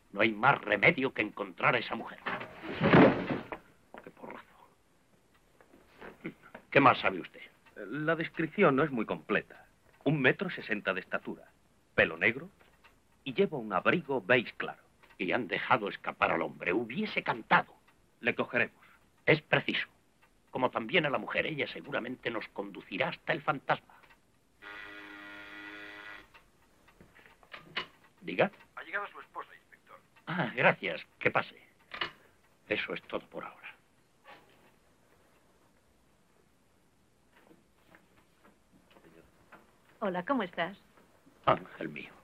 No hay más remedio que encontrar a esa mujer. Qué porrazo. ¿Qué más sabe usted? La descripción no es muy completa. 1,60 m de estatura, pelo negro y lleva un abrigo beige claro. Y han dejado escapar al hombre. Hubiese cantado. Le cogeremos. Es preciso. Como también a la mujer, ella seguramente nos conducirá hasta el fantasma. Diga. Ha llegado su esposa, inspector. Ah, gracias. Que pase. Eso es todo por ahora. Hola, ¿cómo estás? Ángel mío.